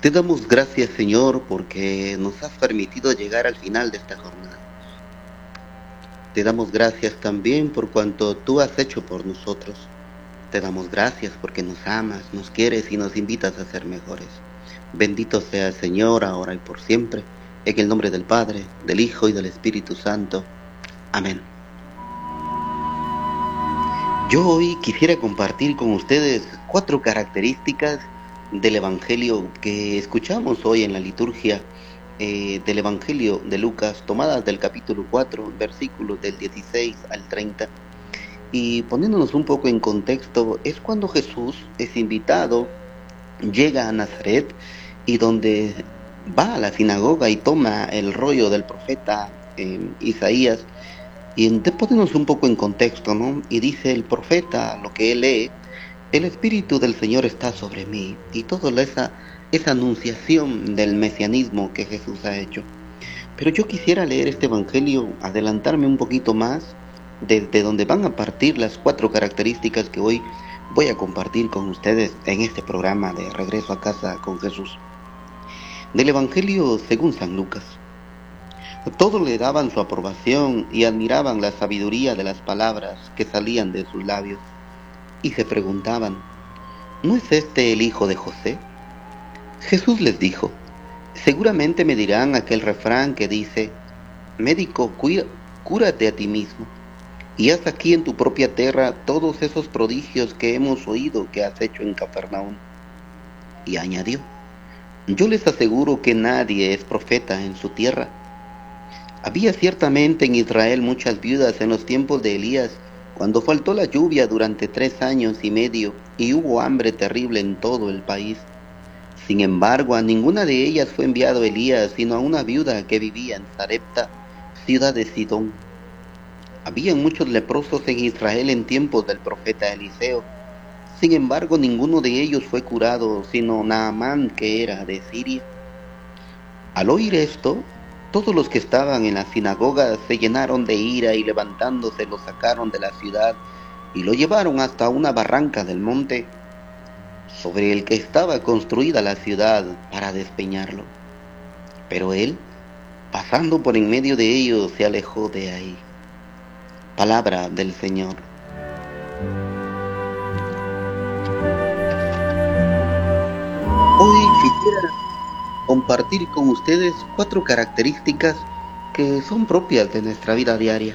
Te damos gracias, Señor, porque nos has permitido llegar al final de esta jornada. Te damos gracias también por cuanto tú has hecho por nosotros. Te damos gracias porque nos amas, nos quieres y nos invitas a ser mejores. Bendito sea el Señor, ahora y por siempre, en el nombre del Padre, del Hijo y del Espíritu Santo. Amén. Yo hoy quisiera compartir con ustedes 4 características del Evangelio que escuchamos hoy en la liturgia del Evangelio de Lucas, tomadas del capítulo 4, versículos del 16 al 30. Y poniéndonos un poco en contexto, es cuando Jesús es invitado, llega a Nazaret y donde va a la sinagoga y toma el rollo del profeta Isaías. Y ponemos un poco en contexto, ¿no? Y dice el profeta, lo que él lee: el Espíritu del Señor está sobre mí, y toda esa anunciación del mesianismo que Jesús ha hecho. Pero yo quisiera leer este Evangelio, adelantarme un poquito más, desde donde van a partir las 4 características que hoy voy a compartir con ustedes en este programa de Regreso a Casa con Jesús. Del Evangelio según San Lucas. Todos le daban su aprobación y admiraban la sabiduría de las palabras que salían de sus labios, y se preguntaban: ¿no es este el hijo de José? Jesús les dijo: seguramente me dirán aquel refrán que dice: médico, cúrate a ti mismo, y haz aquí en tu propia tierra todos esos prodigios que hemos oído que has hecho en Capernaum. Y añadió: yo les aseguro que nadie es profeta en su tierra. Había ciertamente en Israel muchas viudas en los tiempos de Elías, cuando faltó la lluvia durante 3 años y medio y hubo hambre terrible en todo el país. Sin embargo, a ninguna de ellas fue enviado Elías, sino a una viuda que vivía en Sarepta, ciudad de Sidón. Había muchos leprosos en Israel en tiempos del profeta Eliseo. Sin embargo, ninguno de ellos fue curado, sino Naamán, que era de Siria. Al oír esto, todos los que estaban en la sinagoga se llenaron de ira y levantándose lo sacaron de la ciudad y lo llevaron hasta una barranca del monte sobre el que estaba construida la ciudad para despeñarlo. Pero él, pasando por en medio de ellos, se alejó de ahí. Palabra del Señor. Hoy quisiera compartir con ustedes 4 características que son propias de nuestra vida diaria.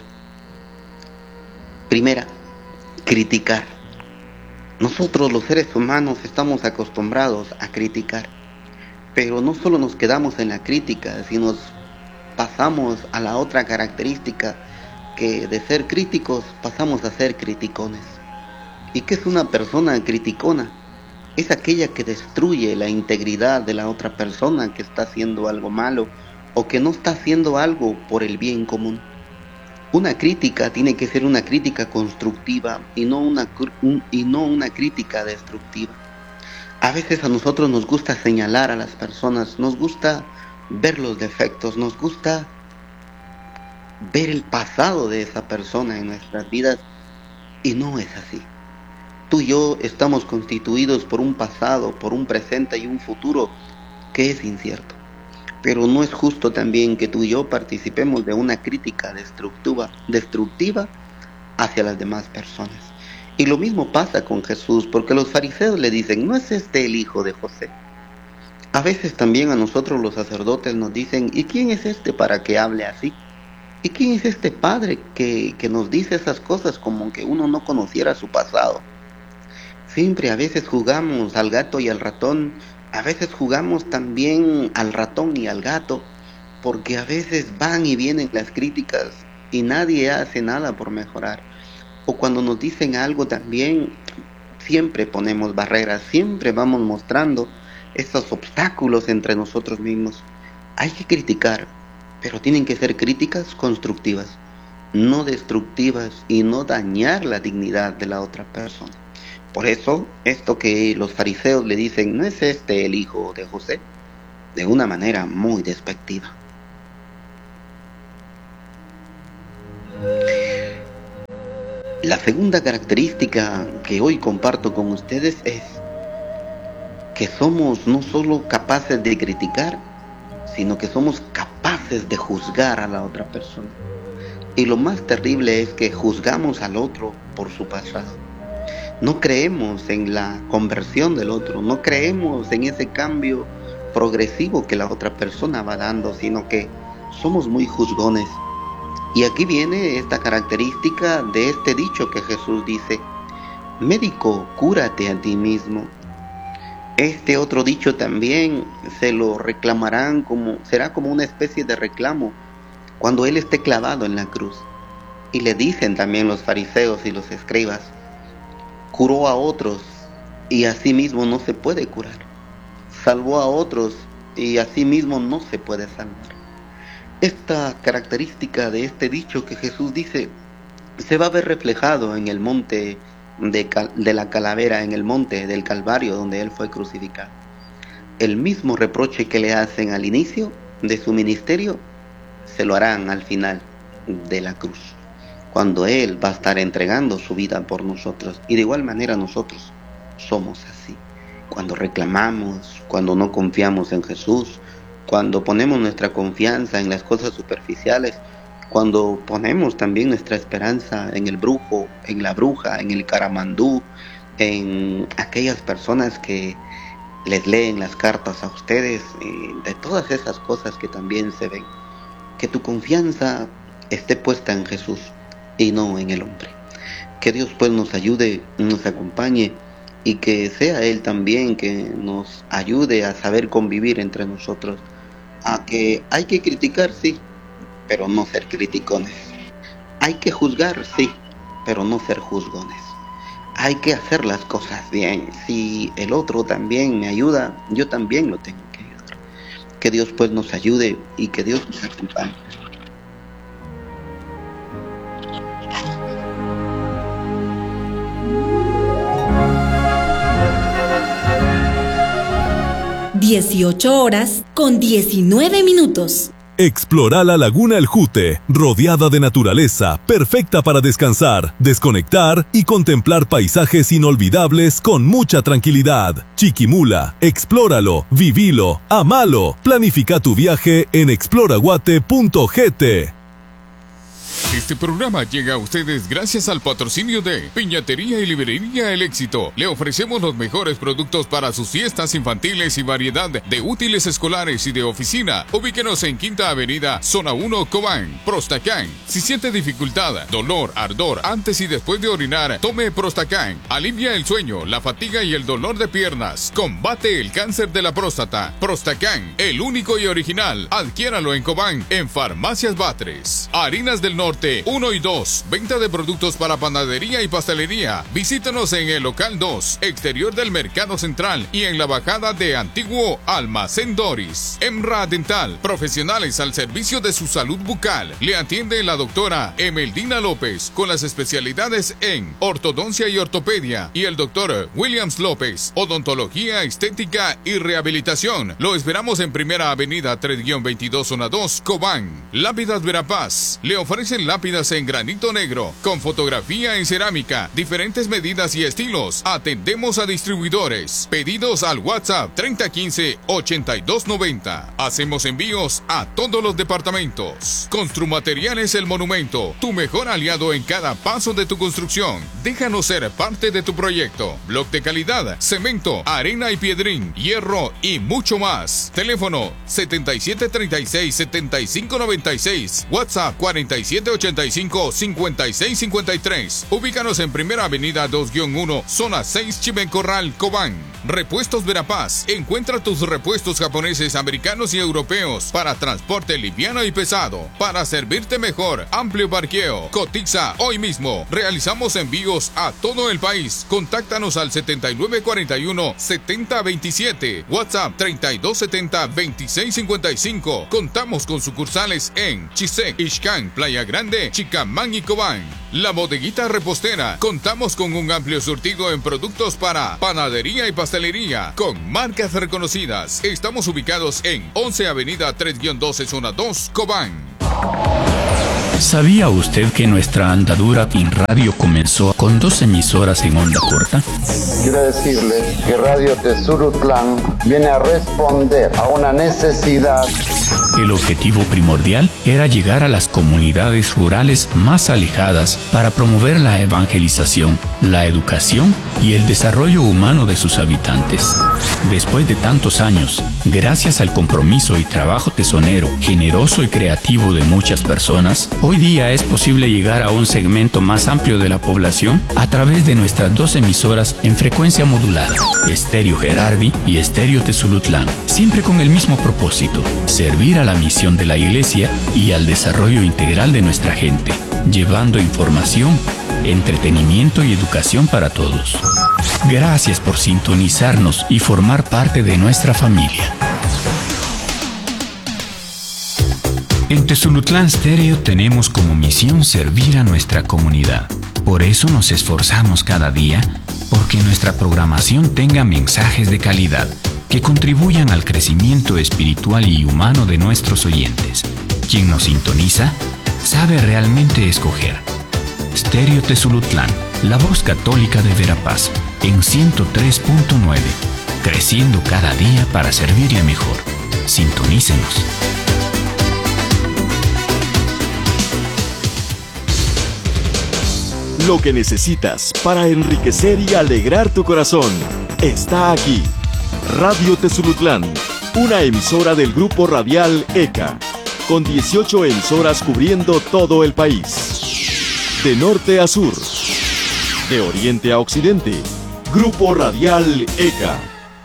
Primera, criticar. Nosotros los seres humanos estamos acostumbrados a criticar, pero no solo nos quedamos en la crítica, sino nos pasamos a la otra característica, que de ser críticos pasamos a ser criticones. ¿Y qué es una persona criticona? Es aquella que destruye la integridad de la otra persona que está haciendo algo malo o que no está haciendo algo por el bien común. Una crítica tiene que ser una crítica constructiva y no una crítica destructiva. A veces a nosotros nos gusta señalar a las personas, nos gusta ver los defectos, nos gusta ver el pasado de esa persona en nuestras vidas, y no es así. Tú y yo estamos constituidos por un pasado, por un presente y un futuro que es incierto. Pero no es justo también que tú y yo participemos de una crítica destructiva hacia las demás personas. Y lo mismo pasa con Jesús, porque los fariseos le dicen: ¿no es este el hijo de José? A veces también a nosotros los sacerdotes nos dicen: ¿y quién es este para que hable así? ¿Y quién es este padre que nos dice esas cosas como que uno no conociera su pasado? Siempre a veces jugamos al gato y al ratón, a veces jugamos también al ratón y al gato, porque a veces van y vienen las críticas y nadie hace nada por mejorar. O cuando nos dicen algo también, siempre ponemos barreras, siempre vamos mostrando esos obstáculos entre nosotros mismos. Hay que criticar, pero tienen que ser críticas constructivas, no destructivas y no dañar la dignidad de la otra persona. Por eso, esto que los fariseos le dicen: ¿no es este el hijo de José?, de una manera muy despectiva. La segunda característica que hoy comparto con ustedes es: que somos no solo capaces de criticar, sino que somos capaces de juzgar a la otra persona. Y lo más terrible es que juzgamos al otro por su pasado. No creemos en la conversión del otro, no creemos en ese cambio progresivo que la otra persona va dando, sino que somos muy juzgones. Y aquí viene esta característica de este dicho que Jesús dice: médico, cúrate a ti mismo. Este otro dicho también se lo reclamarán será como una especie de reclamo cuando Él esté clavado en la cruz. Y le dicen también los fariseos y los escribas: curó a otros y a sí mismo no se puede curar. Salvó a otros y a sí mismo no se puede salvar. Esta característica de este dicho que Jesús dice se va a ver reflejado en el monte de la calavera, en el monte del Calvario donde Él fue crucificado. El mismo reproche que le hacen al inicio de su ministerio se lo harán al final de la cruz, cuando Él va a estar entregando su vida por nosotros. Y de igual manera nosotros somos así. Cuando reclamamos, cuando no confiamos en Jesús, cuando ponemos nuestra confianza en las cosas superficiales, cuando ponemos también nuestra esperanza en el brujo, en la bruja, en el caramandú, en aquellas personas que les leen las cartas a ustedes, de todas esas cosas que también se ven, que tu confianza esté puesta en Jesús y no en el hombre. Que Dios pues nos ayude, nos acompañe, y que sea Él también que nos ayude a saber convivir entre nosotros. A que hay que criticar, sí, pero no ser criticones. Hay que juzgar, sí, pero no ser juzgones. Hay que hacer las cosas bien. Si el otro también me ayuda, yo también lo tengo que ayudar. Que Dios pues nos ayude y que Dios nos acompañe. (18:19). Explora la Laguna El Jute, rodeada de naturaleza, perfecta para descansar, desconectar y contemplar paisajes inolvidables con mucha tranquilidad. Chiquimula, explóralo, vivilo, amalo. Planifica tu viaje en exploraguate.gt. Este programa llega a ustedes gracias al patrocinio de Piñatería y Librería El Éxito. Le ofrecemos los mejores productos para sus fiestas infantiles y variedad de útiles escolares y de oficina. Ubíquenos en Quinta Avenida, Zona 1, Cobán. Prostacán. Si siente dificultad, dolor, ardor antes y después de orinar, tome Prostacán. Alivia el sueño, la fatiga y el dolor de piernas. Combate el cáncer de la próstata. Prostacán, el único y original. Adquiéralo en Cobán, en Farmacias Batres. Harinas del Norte 1 y 2. Venta de productos para panadería y pastelería. Visítanos en el local 2, exterior del Mercado Central, y en la bajada de Antiguo Almacén Doris. Emra Dental, profesionales al servicio de su salud bucal. Le atiende la doctora Emeldina López, con las especialidades en ortodoncia y ortopedia, y el doctor Williams López, odontología, estética y rehabilitación. Lo esperamos en Primera Avenida 3-22, Zona 2, Cobán. Lápidas Verapaz, le ofrecen lápidas en granito negro, con fotografía en cerámica, diferentes medidas y estilos. Atendemos a distribuidores. Pedidos al WhatsApp 3015-8290. Hacemos envíos a todos los departamentos. Construmateriales El Monumento, tu mejor aliado en cada paso de tu construcción. Déjanos ser parte de tu proyecto. Bloc de calidad, cemento, arena y piedrín, hierro y mucho más. Teléfono 7736-7596. WhatsApp 4785-5653. Ubícanos en Primera Avenida 2-1, Zona 6, Chimencorral, Cobán. Repuestos Verapaz. Encuentra tus repuestos japoneses, americanos y europeos para transporte liviano y pesado. Para servirte mejor, amplio parqueo. Cotiza hoy mismo. Realizamos envíos a todo el país. Contáctanos al 7941-7027. WhatsApp 3270-2655. Contamos con sucursales en Chisec, Ixcán, Playa Grande, Chicamán y Cobán. La Bodeguita Repostera. Contamos con un amplio surtido en productos para panadería y pastelería con marcas reconocidas. Estamos ubicados en 11 Avenida 3-12, Zona 2, Cobán. ¿Sabía usted que nuestra andadura en radio comenzó con 2 emisoras en onda corta? Quiero decirles que Radio Tezulutlán viene a responder a una necesidad. El objetivo primordial era llegar a las comunidades rurales más alejadas para promover la evangelización, la educación y el desarrollo humano de sus habitantes. Después de tantos años, gracias al compromiso y trabajo tesonero, generoso y creativo de muchas personas, hoy día es posible llegar a un segmento más amplio de la población a través de nuestras 2 emisoras en frecuencia modulada, Estéreo Gerardi y Estéreo Tezulutlán, siempre con el mismo propósito: servir a la misión de la Iglesia y al desarrollo integral de nuestra gente, llevando información, entretenimiento y educación para todos. Gracias por sintonizarnos y formar parte de nuestra familia. En Tezulutlán Stereo tenemos como misión servir a nuestra comunidad. Por eso nos esforzamos cada día porque nuestra programación tenga mensajes de calidad que contribuyan al crecimiento espiritual y humano de nuestros oyentes. Quien nos sintoniza sabe realmente escoger. Stereo Tezulutlán, la voz católica de Verapaz, en 103.9, creciendo cada día para servirle mejor. Sintonícenos. Lo que necesitas para enriquecer y alegrar tu corazón está aquí. Radio Tezulutlán, una emisora del grupo radial ECA, con 18 emisoras cubriendo todo el país. De norte a sur, de oriente a occidente, Grupo Radial ECA.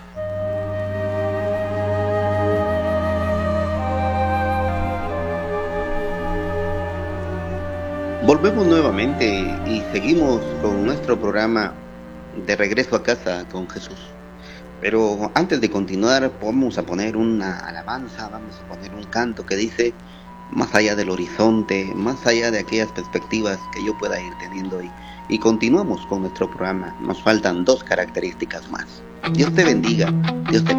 Volvemos nuevamente y seguimos con nuestro programa de Regreso a Casa con Jesús. Pero antes de continuar, vamos a poner una alabanza, vamos a poner un canto que dice: más allá del horizonte, más allá de aquellas perspectivas que yo pueda ir teniendo hoy. Y continuamos con nuestro programa. Nos faltan 2 características más. Dios te bendiga, Dios te bendiga.